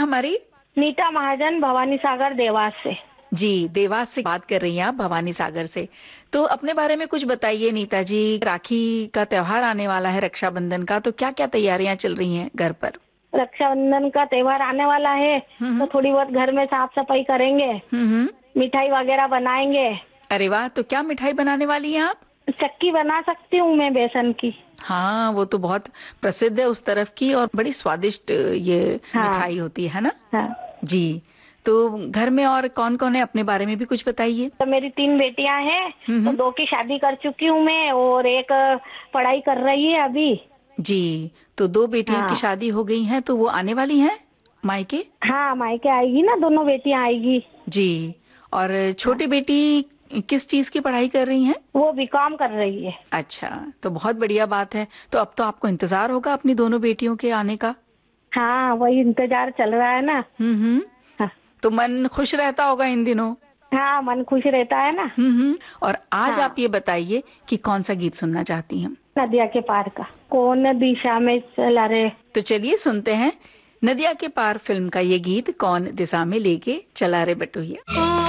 हमारी? नीता महाजन, भवानी सागर देवास से। जी, देवास से बात कर रही हैं आप, भवानी सागर से। तो अपने बारे में कुछ बताइए नीता जी। राखी का त्योहार आने वाला है, रक्षाबंधन का, तो क्या क्या तैयारियां चल रही हैं घर पर? रक्षाबंधन का त्योहार आने वाला है तो थोड़ी बहुत घर में साफ सफाई करेंगे, मिठाई वगैरह बनाएंगे। अरे वाह, तो क्या मिठाई बनाने वाली हैं आप? चक्की बना सकती हूँ मैं, बेसन की। हाँ, वो तो बहुत प्रसिद्ध है उस तरफ की, और बड़ी स्वादिष्ट ये हाँ। मिठाई होती है ना? हाँ। जी। तो घर में और कौन कौन है, अपने बारे में भी कुछ बताइए। तो मेरी 3 बेटियां हैं, तो 2 की शादी कर चुकी हूँ मैं और एक पढ़ाई कर रही है अभी। जी, तो 2 बेटियों की शादी हो गई हैं, तो वो आने वाली हैं मायके? हाँ, मायके आएगी ना, दोनों बेटियां आएगी। जी। और छोटी बेटी किस चीज की पढ़ाई कर रही हैं? वो बीकॉम कर रही है। अच्छा, तो बहुत बढ़िया बात है। तो अब तो आपको इंतजार होगा अपनी दोनों बेटियों के आने का। हाँ, वही इंतजार चल रहा है ना। हाँ। तो मन खुश रहता होगा इन दिनों। हाँ, मन खुश रहता है ना। और आज हाँ। आप ये बताइए कि कौन सा गीत सुनना चाहती हैं? नदिया के पार का, कौन दिशा में चला रे। तो चलिए सुनते हैं नदिया के पार फिल्म का ये गीत, कौन दिशा में लेके चला रे बटोहिया।